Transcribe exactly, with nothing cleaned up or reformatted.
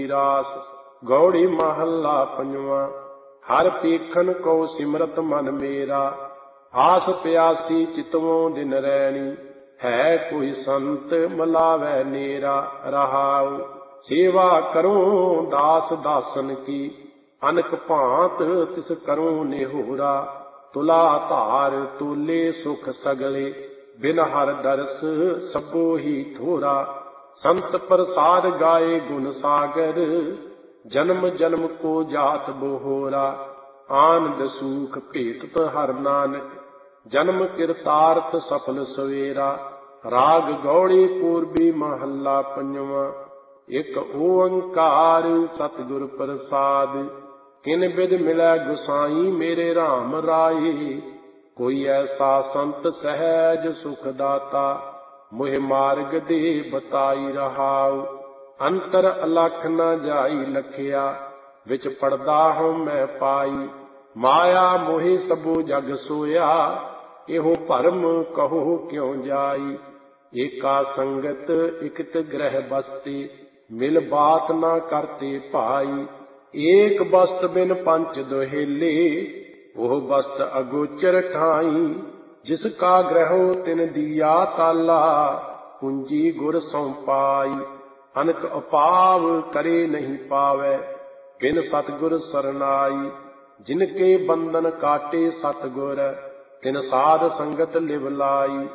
ਰਾਸ ਗੌੜੀ ਮਹੱਲਾ ਪੰਜਵਾਂ। ਹਰ ਪੀਖਨ ਕੋ ਸਿਮਰਤ ਮਨ ਮੇਰਾ, ਆਸ ਪਿਆਸੀ ਚਿਤਵੋਂ ਦਿਨ ਰੈਣੀ। ਹੈ ਕੋਈ ਸੰਤ ਮਲਾਵੈ ਨੇਰਾ, ਰਹਾਉ ਸੇਵਾ ਕਰੂੰ ਦਾਸ ਦਾਸਨ ਕੀ। ਅਨਕ ਭਾਂਤ ਤਿਸ ਕਰੂੰ ਨਿਹੋਰਾ, ਤੁਲਾ ਧਾਰ ਤੁਲੇ ਸੁਖ ਸਗਲੇ। ਬਿਨ ਹਰ ਦਰਸ ਸਭੋ ਹੀ ਥੋਰਾ, ਸੰਤ ਪ੍ਰਸਾਦ ਗਾਏ ਗੁਣ ਸਾਗਰ। ਜਨਮ ਜਨਮ ਕੋ ਜਾਤ ਬੋਹਰਾ, ਆਨੰਦ ਸੂਖ ਭੇਟਤ ਹਰ ਨਾਨਕ। ਜਨਮ ਕਿਰਤਾਰਥ ਸਫਲ ਸਵੇਰਾ, ਰਾਗ ਗੌੜੀ ਪੂਰਬੀ ਮਹੱਲਾ ਪੰਜਵਾਂ। ਇਕ ਓੰਕਾਰ ਸਤਿਗੁਰ ਪ੍ਰਸਾਦ, ਕਿਨ ਬਿਧ ਮਿਲੈ ਗੁਸਾਈ ਮੇਰੇ RAM ਰਾਏ। ਕੋਈ ਐਸਾ ਸੰਤ ਸਹਿਜ ਸੁਖ ਦਾਤਾ, ਮੋਹਿ ਮਾਰਗ ਦੇ ਬਤਾਈ। ਰਹਾਉ ਅੰਤਰ ਅਲਖ ਨ ਜਾਈ ਲਖਿਆ, ਵਿੱਚ ਪੜਦਾ ਹਉ ਮੈਂ ਪਾਈ। ਮਾਇਆ ਮੋਹਿ ਸਭੋ ਜਗ ਸੋਇਆ, ਇਹੋ ਭਰਮ ਕਹੋ ਕਿਉ ਜਾਈ। ਏਕਾ ਸੰਗਤ ਇਕਤ ਗ੍ਰਹਿ ਬਸਤੀ, ਮਿਲ ਬਾਤ ਨਾ ਕਰਤੇ ਭਾਈ। ਏਕ ਬਸਤ ਬਿਨ ਪੰਚ ਦੁਹੇਲੇ, ਉਹ ਬਸਤ ਅਗੋਚਰ ਠਾਈ। ਜਿਸ ਕਾ ਗ੍ਰਹਿਓ ਤਿਨ ਦੀਆ ਤਾਲਾ, ਪੂੰਜੀ ਗੁਰ ਸਉ ਪਾਈ। ਅਨਕ ਅਪਾਵ ਕਰੇ ਨਹੀਂ ਪਾਵੈ, ਬਿਨ ਸਤਿਗੁਰ ਸਰਨਾਈ। ਜਿਨ ਕੇ ਬੰਧਨ ਕਾਟੇ ਸਤਿਗੁਰ, ਤਿਨ ਸਾਧ ਸੰਗਤ ਲਿਵ ਲਾਈ।